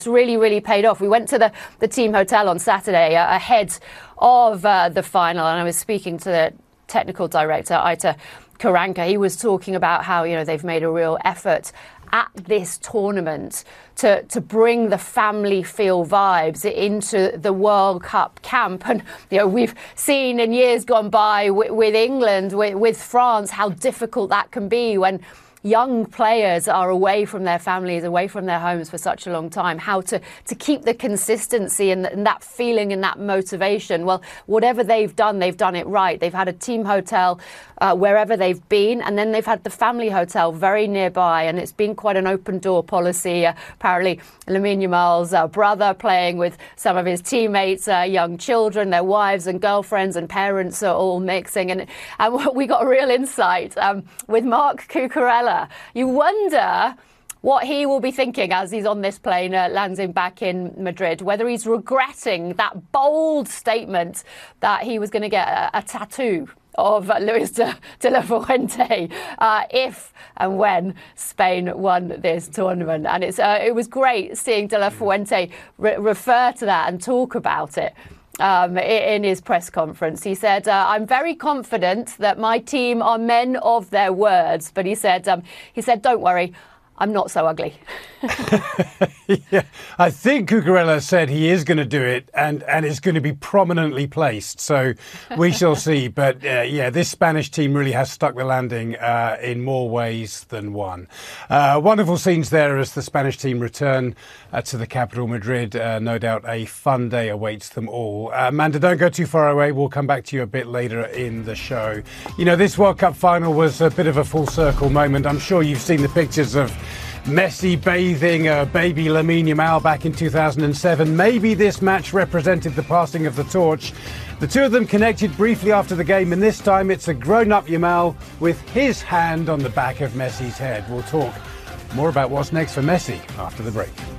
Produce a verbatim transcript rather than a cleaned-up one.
really, really paid off. We went to the, the team hotel on Saturday uh, ahead of uh, the final, and I was speaking to the technical director, Aitor Karanka. He was talking about how, you know, they've made a real effort at this tournament to, to bring the family feel vibes into the World Cup camp. And, you know, we've seen in years gone by with, with England, with, with France, how difficult that can be when young players are away from their families, away from their homes for such a long time, how to, to keep the consistency and, and that feeling and that motivation. Well, whatever they've done, they've done it right. They've had a team hotel uh, wherever they've been, and then they've had the family hotel very nearby, and it's been quite an open door policy. Uh, apparently, Lamine Yamal's uh, brother playing with some of his teammates, uh, young children, their wives and girlfriends and parents are all mixing. And, and we got a real insight um, with Marc Cucurella. You wonder what he will be thinking as he's on this plane uh, landing back in Madrid, whether he's regretting that bold statement that he was going to get a, a tattoo of uh, Luis de, de la Fuente uh, if and when Spain won this tournament. And it's uh, it was great seeing de la Fuente re- refer to that and talk about it. Um, in his press conference, he said, uh, I'm very confident that my team are men of their words. But he said, um, he said, don't worry, I'm not so ugly. Yeah, I think Cucurella said he is going to do it, and, and it's going to be prominently placed. So we shall see. But uh, yeah, this Spanish team really has stuck the landing uh, in more ways than one. Uh, wonderful scenes there as the Spanish team return uh, to the capital, Madrid. Uh, no doubt a fun day awaits them all. Uh, Amanda, don't go too far away. We'll come back to you a bit later in the show. You know, this World Cup final was a bit of a full circle moment. I'm sure you've seen the pictures of Messi bathing uh, baby Lamine Yamal back in two thousand seven. Maybe this match represented the passing of the torch. The two of them connected briefly after the game, and this time it's a grown-up Yamal with his hand on the back of Messi's head. We'll talk more about what's next for Messi after the break.